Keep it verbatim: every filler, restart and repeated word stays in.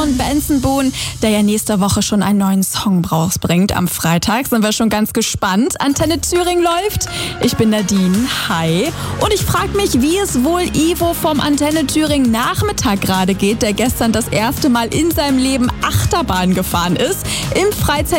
Und Benson Boone, der ja nächste Woche schon einen neuen Song rausbringt. Am Freitag sind wir schon ganz gespannt. Antenne Thüringen läuft. Ich bin Nadine. Hi. Und ich frage mich, wie es wohl Ivo vom Antenne Thüringen Nachmittag gerade geht, der gestern das erste Mal in seinem Leben Achterbahn gefahren ist. Im Freizeit